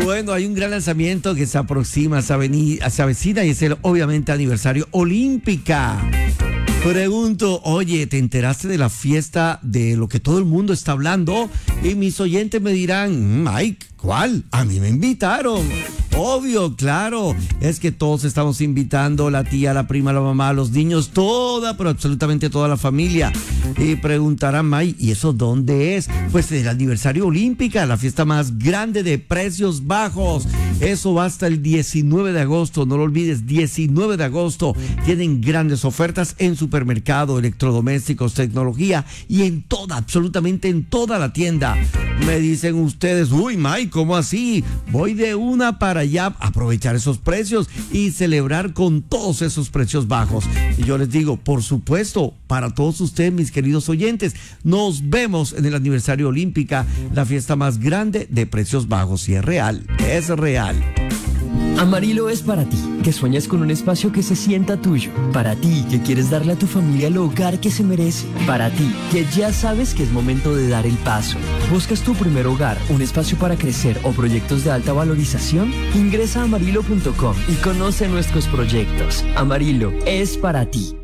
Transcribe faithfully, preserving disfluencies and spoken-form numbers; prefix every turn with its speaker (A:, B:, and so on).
A: Bueno, hay un gran lanzamiento que se aproxima, se, aveni- se avecina y es el, obviamente, aniversario Olímpica. Pregunto, oye, ¿te enteraste de la fiesta de lo que todo el mundo está hablando? Y mis oyentes me dirán, Mike, ¿cuál? A mí me invitaron. Obvio, claro, es que todos estamos invitando, la tía, la prima, la mamá, los niños, toda, pero absolutamente toda la familia. Y preguntarán, Mike, ¿y eso dónde es? Pues el aniversario Olímpica, la fiesta más grande de precios bajos. Eso va hasta el diecinueve de agosto, no lo olvides, diecinueve de agosto. Tienen grandes ofertas en supermercado, electrodomésticos, tecnología y en toda, absolutamente en toda la tienda. Me dicen ustedes, uy, Mike, ¿cómo así? Voy de una para allá a aprovechar esos precios y celebrar con todos esos precios bajos. Y yo les digo, por supuesto, para todos ustedes, mis queridos oyentes, nos vemos en el aniversario Olímpica, la fiesta más grande de precios bajos. Y es real, es real.
B: Amarillo es para ti, que sueñas con un espacio que se sienta tuyo. Para ti, que quieres darle a tu familia el hogar que se merece. Para ti, que ya sabes que es momento de dar el paso. ¿Buscas tu primer hogar, un espacio para crecer o proyectos de alta valorización? Ingresa a amarillo punto com y conoce nuestros proyectos. Amarillo es para ti.